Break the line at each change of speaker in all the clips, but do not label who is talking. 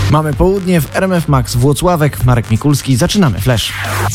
Mamy południe w RMF Max Włocławek. Marek Mikulski. Zaczynamy Flash.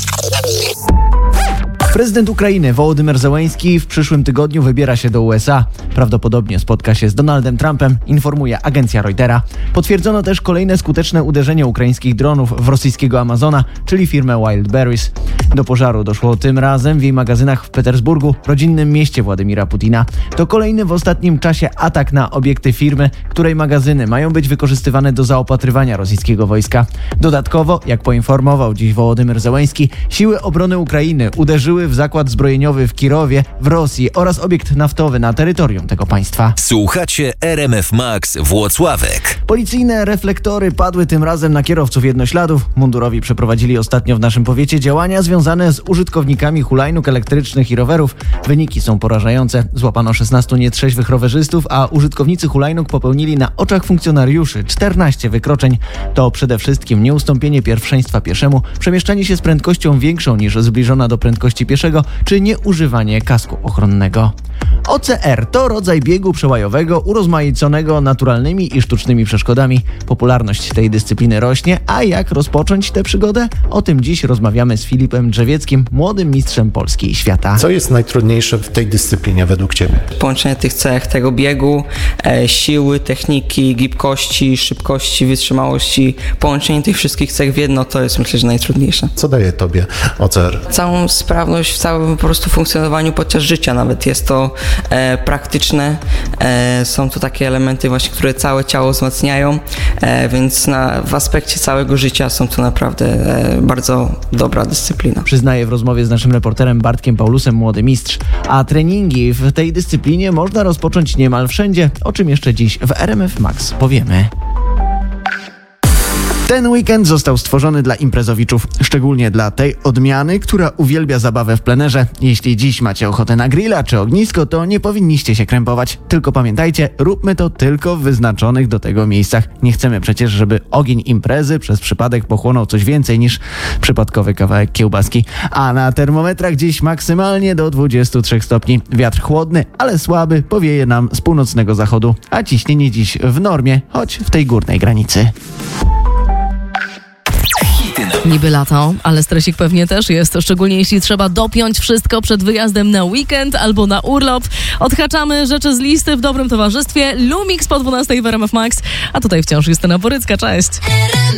Prezydent Ukrainy Wołodymyr Zełenski w przyszłym tygodniu wybiera się do USA. Prawdopodobnie spotka się z Donaldem Trumpem, informuje agencja Reutera. Potwierdzono też kolejne skuteczne uderzenie ukraińskich dronów w rosyjskiego Amazona, czyli firmę Wildberries. Do pożaru doszło tym razem w jej magazynach w Petersburgu, rodzinnym mieście Władimira Putina. To kolejny w ostatnim czasie atak na obiekty firmy, której magazyny mają być wykorzystywane do zaopatrywania rosyjskiego wojska. Dodatkowo, jak poinformował dziś Wołodymyr Zełenski, siły obrony Ukrainy uderzyły w zakład zbrojeniowy w Kirowie w Rosji oraz obiekt naftowy na terytorium tego państwa.
Słuchacie RMF Max Włocławek.
Policyjne reflektory padły tym razem na kierowców jednośladów. Mundurowi przeprowadzili ostatnio w naszym powiecie działania związane z użytkownikami hulajnóg elektrycznych i rowerów. Wyniki są porażające. Złapano 16 nietrzeźwych rowerzystów, a użytkownicy hulajnóg popełnili na oczach funkcjonariuszy 14 wykroczeń. To przede wszystkim nieustąpienie pierwszeństwa pieszemu, przemieszczanie się z prędkością większą niż zbliżona do prędkości pieszego, czy nieużywanie kasku ochronnego. OCR to rodzaj biegu przełajowego urozmaiconego naturalnymi i sztucznymi przeszkodami. Popularność tej dyscypliny rośnie, a jak rozpocząć tę przygodę? O tym dziś rozmawiamy z Filipem Drzewieckim, młodym mistrzem Polski i świata.
Co jest najtrudniejsze w tej dyscyplinie według Ciebie?
Połączenie tych cech tego biegu, siły, techniki, gibkości, szybkości, wytrzymałości, połączenie tych wszystkich cech w jedno, to jest, myślę, że najtrudniejsze.
Co daje Tobie OCR?
Całą sprawność w całym po prostu funkcjonowaniu podczas życia nawet jest to praktyczne. Są to takie elementy właśnie, które całe ciało wzmacniają, więc w aspekcie całego życia są to naprawdę bardzo dobra dyscyplina.
Przyznaje w rozmowie z naszym reporterem Bartkiem Paulusem młody mistrz. A treningi w tej dyscyplinie można rozpocząć niemal wszędzie, o czym jeszcze dziś w RMF Max powiemy. Ten weekend został stworzony dla imprezowiczów, szczególnie dla tej odmiany, która uwielbia zabawę w plenerze. Jeśli dziś macie ochotę na grilla czy ognisko, to nie powinniście się krępować. Tylko pamiętajcie, róbmy to tylko w wyznaczonych do tego miejscach. Nie chcemy przecież, żeby ogień imprezy przez przypadek pochłonął coś więcej niż przypadkowy kawałek kiełbaski. A na termometrach dziś maksymalnie do 23 stopni. Wiatr chłodny, ale słaby, powieje nam z północnego zachodu, a ciśnienie dziś w normie, choć w tej górnej granicy.
Niby lato, ale stresik pewnie też jest, szczególnie jeśli trzeba dopiąć wszystko przed wyjazdem na weekend albo na urlop. Odhaczamy rzeczy z listy w dobrym towarzystwie. Lumix po 12 w RMF Max, a tutaj wciąż Justyna Borycka, cześć!